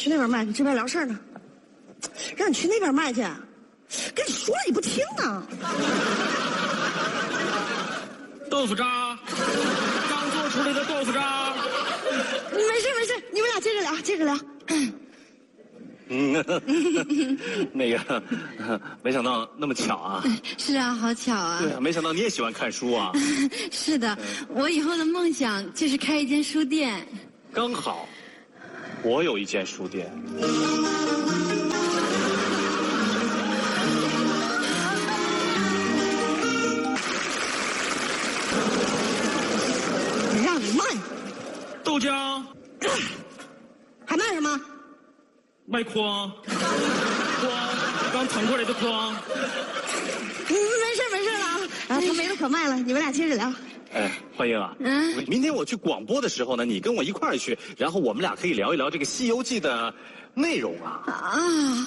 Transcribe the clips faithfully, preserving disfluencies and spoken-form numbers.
去那边卖，你这边聊事儿呢。让你去那边卖去，跟你说了你不听呢。 豆腐渣，刚做出来的豆腐渣。 没事没事，你们俩接着聊，接着聊。 嗯，那个，没想到那么巧啊！ 是啊，好巧啊！ 对啊，没想到你也喜欢看书啊！ 是的，我以后的梦想就是开一间书店。 刚好，我有一间书店。 让你卖豆浆， 还卖什么？ 卖筐，筐，刚腾过来的筐。 嗯，没事没事了啊，啊，他没得可卖了，你们俩接着聊。 哎，欢迎啊！ 嗯， 明天我去广播的时候呢，你跟我一块儿去，然后我们俩可以聊一聊这个《西游记》的内容啊。 啊，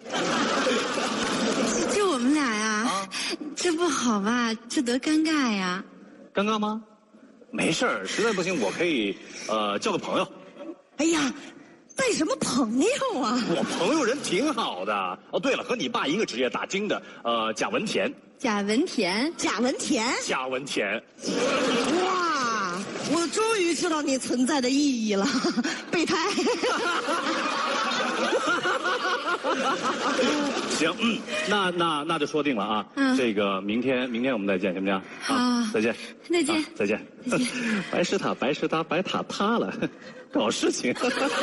就我们俩呀、啊，这不好吧？这多尴尬呀！ 尴尬吗？没事儿，实在不行我可以呃叫个朋友。 哎呀。带什么朋友啊？ 我朋友人挺好的。哦，对了，和你爸一个职业，打更的，呃，贾文田。 贾文田， 贾文田， 贾文田。 哇，我终于知道你存在的意义了，备胎。 行，嗯，那那那就说定了啊。嗯，这个明天明天我们再见，行不行？ 好， 再见。 再见。 再见。再见。白石塔，白石塔，白塔塌了，搞事情。 开心吗？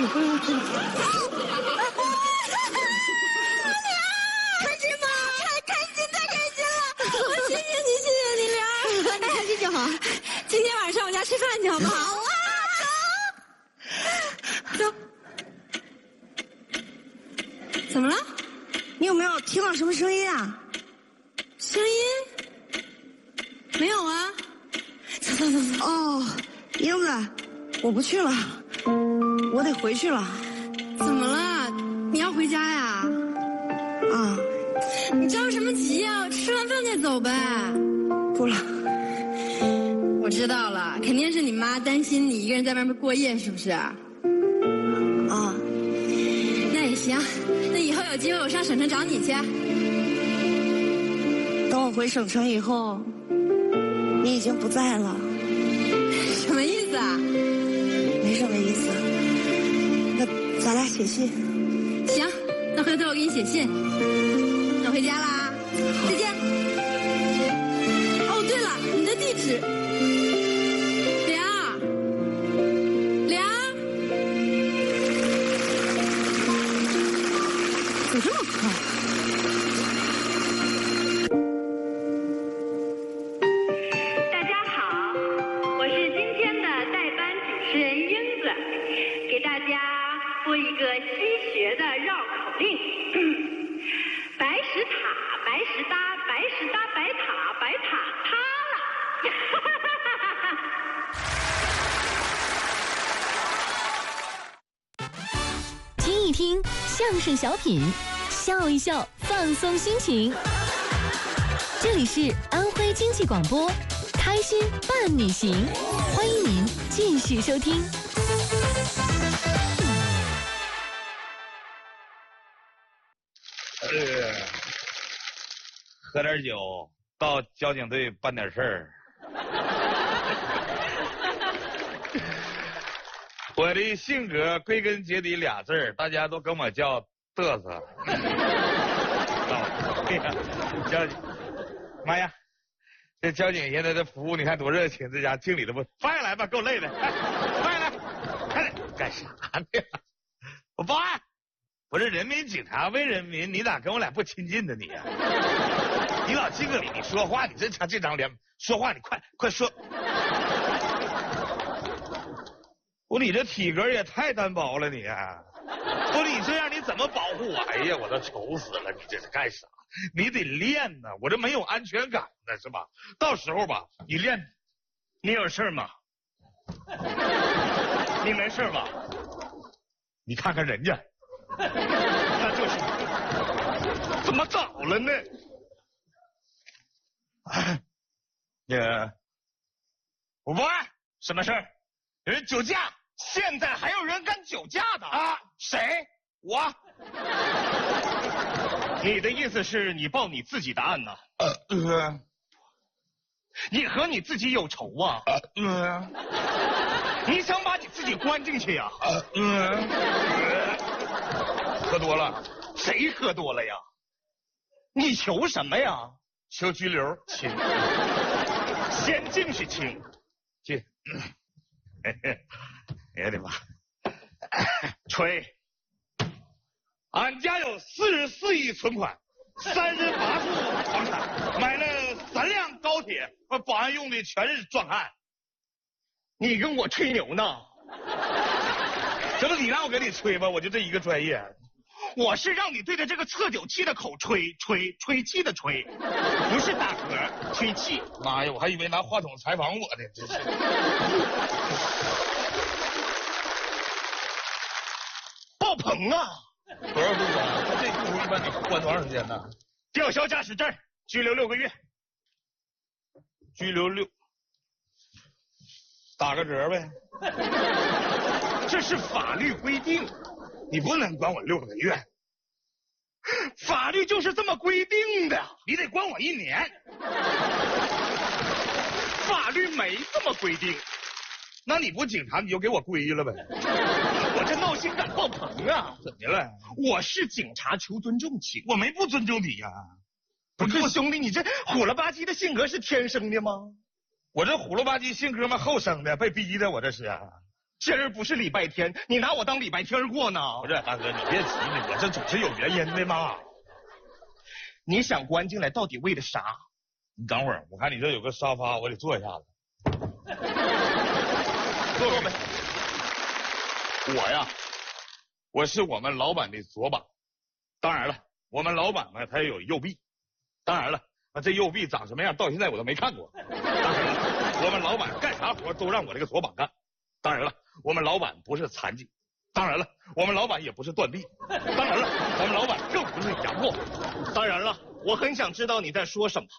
开心，太开心了！ 我谢谢你，谢谢你，莲儿，你开心就好。今天晚上我家吃饭去好不好？ 好啊， 走。走。怎么了？ 你有没有听到什么声音啊？ 声音？没有啊。走走走走。 哦，英子，我不去了，我得回去了。 怎么了？你要回家呀？ 啊。 你着什么急呀？吃完饭再走呗。 不了。 我知道了，肯定是你妈担心你一个人在外面过夜，是不是？啊。那也行，那以后有机会我上省城找你去。 等我回省城以后，你已经不在了。 什么意思啊？ 没什么意思。那咱俩写信。 行，那回头我给你写信。那回家啦，再见。哦，对了，你的地址。莲儿，莲儿， 走这么快？ 大家好，我是今天的代班主持人英子，给大家播一个西学的绕口令。白石塔，白石搭，白石搭白塔，白塔塌了。 听一听相声小品，笑一笑，放松心情。这里是安徽经济广播，开心伴你行，欢迎您继续收听。 呃，喝点酒，到交警队办点事儿。我的性格归根结底俩字儿，大家都跟我叫嘚瑟。哎呀，交警，妈呀，这交警现在的服务你看多热情，这家经理都不放下来吧，够累的。放下来，快点，干啥呢？我报案。我是人民警察为人民，你咋跟我俩不亲近呢你呀、啊？你老经理，你说话，你这张这张脸说话，你快快说。我你这体格也太单薄了你、啊。不，你这样你怎么保护我？哎呀，我都愁死了！你这是干啥？你得练呢，我这没有安全感呢，是吧？到时候吧，你练， 你有事吗？你没事吧？ 你看看人家。 那就是怎么早了呢？ 那个，我报案， 什么事儿？ 有人酒驾， 现在还有人干酒驾的啊？谁？我。你的意思是你报你自己的案呢？呃呃。你和你自己有仇啊？呃呃。你想把你自己关进去呀？呃呃。喝多了。谁喝多了呀？你求什么呀？求拘留，亲。先进去，亲。进。哎呀的妈！吹。俺家有四十四亿存款，三十八处房产，买了三辆高铁，保安用的全是壮汉。你跟我吹牛呢？这不你让我给你吹吗？我就这一个专业。我是让你对着这个测酒器的口吹吹吹气的吹，不是打嗝吹气。妈呀，我还以为拿话筒采访我呢，真是。爆棚啊！多少度啊？他这度数一般得关多长时间呢？吊销驾驶证，拘留六个月。拘留六，打个折呗。这是法律规定。你不能关我六个月，法律就是这么规定的，你得关我一年。法律没这么规定，那你不警察你就给我归了呗。我这闹心感爆棚啊！怎么了？我是警察，求尊重请。我没不尊重你呀、啊。不是兄弟，你这虎了吧唧的性格是天生的吗？我这虎了吧唧性格嘛后生的，被逼的，我这是啊。今儿不是礼拜天，你拿我当礼拜天过呢？不是大哥，你别急呢，我这总是有原因的嘛。你想关进来到底为了啥？你等会儿，我看你这有个沙发，我得坐一下子。坐呗。我呀，我是我们老板的左膀。当然了，我们老板呢，他也有右臂。当然了，这右臂长什么样，到现在我都没看过。当然了，我们老板干啥活都让我这个左膀干。当然了，我们老板不是残疾。当然了，我们老板也不是断臂。当然了，我们老板更不是阳过。当然了，我很想知道你在说什么。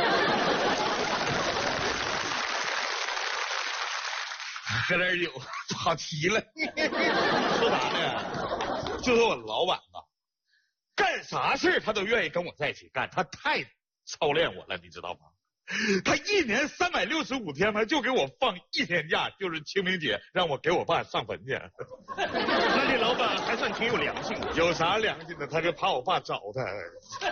喝点酒，好奇了。说啥呢？就说我老板吧，干啥事他都愿意跟我在一起干，他太操练我了，你知道吗？他一年三百六十五天嘛，就给我放一天假，就是清明节，让我给我爸上坟去。那你老板还算挺有良心的。有啥良心的？他就怕我爸找他。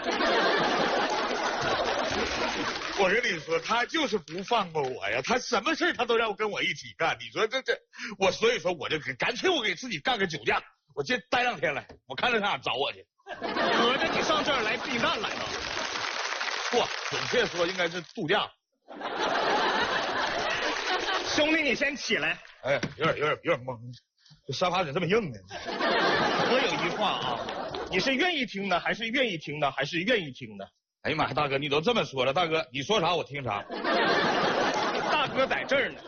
我跟你说，他就是不放过我呀，他什么事他都让我跟我一起干。你说这这，我所以说我就干脆我给自己干个酒驾，我先待两天来，我看他上哪找我去。合着你上这儿来避难来了？不，准确说应该是度假。兄弟，你先起来。哎，有点有点有点懵，这沙发怎么这么硬呢？我有一话啊，你是愿意听的，还是愿意听的，还是愿意听的？哎呀妈呀，大哥，你都这么说了，大哥，你说啥我听啥。大哥在这儿呢。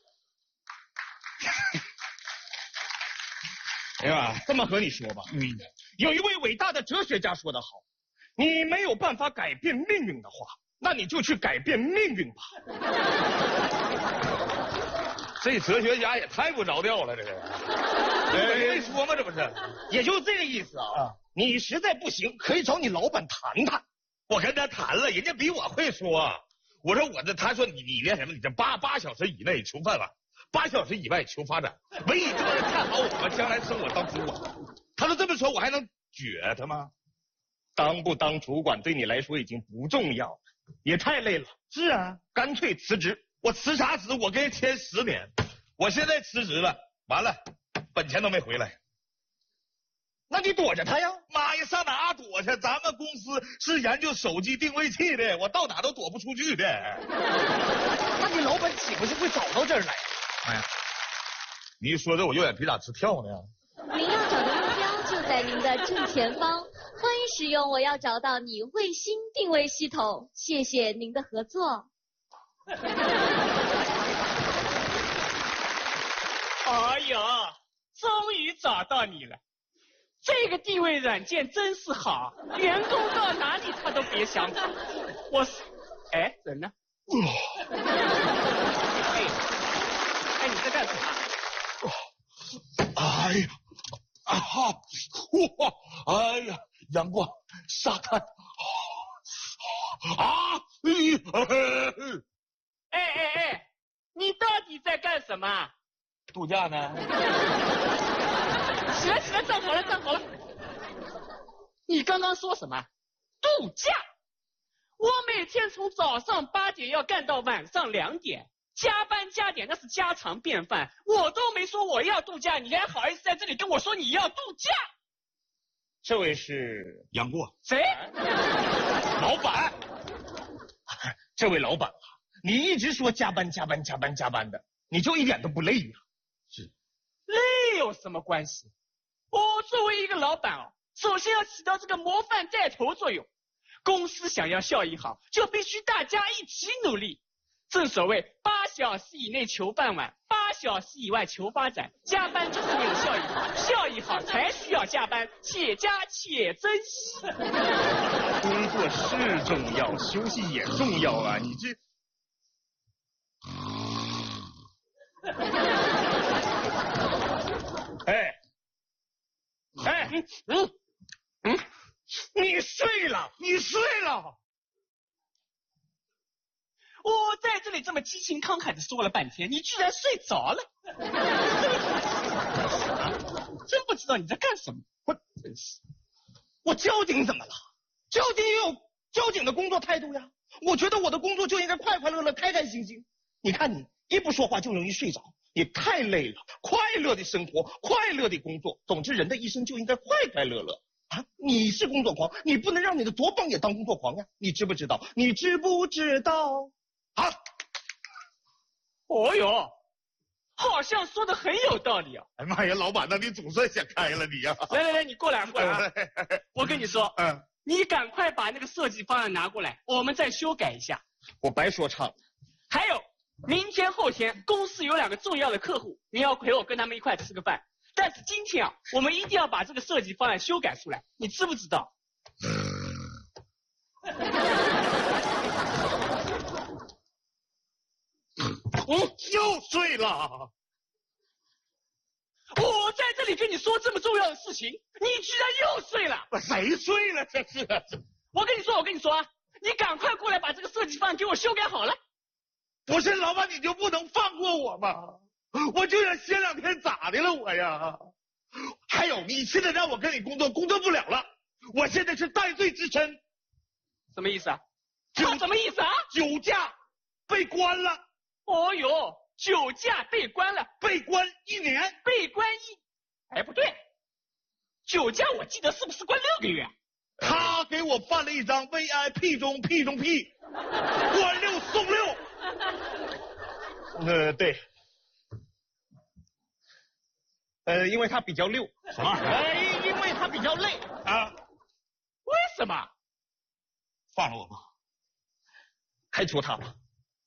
哎呀，这么和你说吧，嗯，有一位伟大的哲学家说得好。你没有办法改变命运的话，那你就去改变命运吧。这哲学家也太不着调了，这个。哎，没说吗？这不是，也就这个意思啊。啊你实在不行，可以找你老板谈谈。我跟他谈了，人家比我会说。我说我这，他说你你那什么，你这八八小时以内求饭碗，八小时以外求发展，唯一就是看好我们将来升我当主管。他都这么说，我还能撅他吗？当不当主管对你来说已经不重要了，也太累了。是啊，干脆辞职。我辞啥职？我跟人签十年，我现在辞职了，完了，本钱都没回来。那你躲着他呀？妈呀，上哪躲去？咱们公司是研究手机定位器的，我到哪都躲不出去的。那你老板岂不是会找到这儿来？哎呀，你一说这，我右眼皮咋直跳呢？ 您要找的目标就在您的正前方，欢迎使用我要找到你卫星定位系统，谢谢您的合作。 哎呀，终于找到你了！这个定位软件真是好，员工到哪里他都别想跑。我是，哎，人呢？哎，哎，你在干啥？ 哇，哎呀，阳光、沙滩，啊！ 哎哎哎，你到底在干什么？ 度假呢？ 起来起来，站好了站好了。你刚刚说什么？度假？我每天从早上八点要干到晚上两点，加班加点那是家常便饭。我都没说我要度假，你还好意思在这里跟我说你要度假？ 这位是杨过。 谁？ 老板。这位老板啊，你一直说加班加班加班加班的，你就一点都不累呀？ 是。累有什么关系？我作为一个老板哦，首先要起到这个模范带头作用。公司想要效益好，就必须大家一起努力。正所谓八小时以内求饭碗，八小时以外求发展。加班就是为了效益好，效益好才需要加班，且加且珍惜。 工作是重要，休息也重要啊！你这，哎，哎，嗯嗯。你睡了，你睡了。 我在这里这么激情慷慨的说了半天，你居然睡着了。真不知道你在干什么。 我真是，我交警怎么了？交警也有交警的工作态度呀。我觉得我的工作就应该快快乐乐、开开心心。你看你一不说话就容易睡着，你太累了。快乐的生活，快乐的工作，总之人的一生就应该快快乐乐。啊！你是工作狂，你不能让你的多棒也当工作狂呀！你知不知道？你知不知道？啊！ 哦哟，好像说的很有道理啊！ 哎妈呀，老板，那你总算想开了你呀！ 来来来，你过来过来啊！我跟你说， 嗯， 你赶快把那个设计方案拿过来，我们再修改一下。 我白说唱。 还有，明天后天公司有两个重要的客户，你要陪我跟他们一块吃个饭。但是今天啊，我们一定要把这个设计方案修改出来，你知不知道？ 我又睡了。 我在这里跟你说这么重要的事情，你居然又睡了。 谁睡了？这是。 我跟你说，我跟你说啊，你赶快过来把这个设计方案给我修改好了。 不是，老板，你就不能放过我吗？我就想歇两天，咋的了我呀？还有，你现在让我跟你工作，工作不了了。我现在是戴罪之身。 什么意思啊？他什么意思啊？ 酒驾被关了。 哦哟，酒驾被关了， 被关一年， 被关一……哎，不对，酒驾我记得是不是关六个月？ 他给我办了一张 V I P 中 P 中 P， 关六送六。呃，对。呃，因为他比较溜。 什么？ 呃，因为他比较累啊。 为什么？ 放了我吧，开除他吧。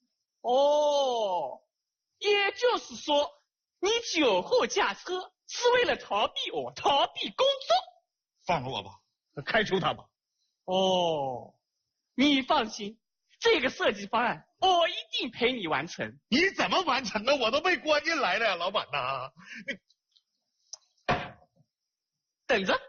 哦，也就是说，你酒后驾车是为了逃避我，逃避工作。 放了我吧，开除他吧。 哦，你放心，这个设计方案我一定陪你完成。 你怎么完成啊？我都被关进来了呀，老板呐！你等着。